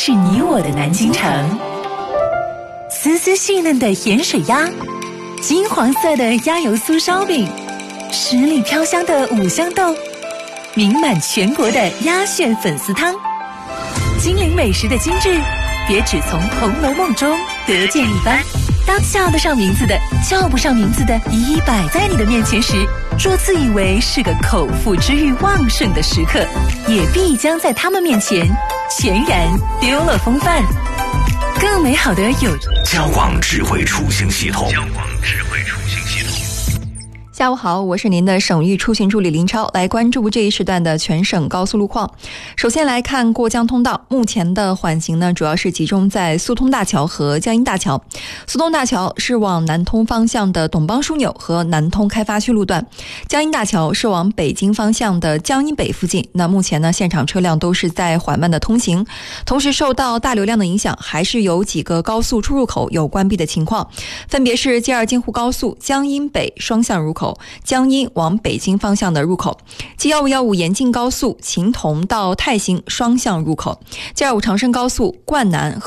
是你我的南京城。丝丝细嫩的盐水鸭，金黄色的鸭油酥烧饼，十里飘香的五香豆，名满全国的鸭血粉丝汤，金陵美食的精致，别只从《红楼梦》中得见一斑。当叫得上名字的、叫不上名字的一一摆在你的面前时，若自以为是个口腹之欲旺盛的食客，也必将在他们面前全然丢了风范。更美好的有交广智慧出行系统。 下午好，我是您的省域出行助理林超，来关注这一时段的全省高速路况。首先来看过江通道，目前的缓行呢，主要是集中在苏通大桥和江阴大桥。苏通大桥是往南通方向的董邦枢纽和南通开发区路段，江阴大桥是往北京方向的江阴北附近。那目前呢，现场车辆都是在缓慢的通行，同时受到大流量的影响，还是有几个高速出入口有关闭的情况，分别是G2京沪高速江阴北双向入口、江阴往北京方向的入口、G1515延庆高速秦同到泰兴双向入口、G25长深高速灌南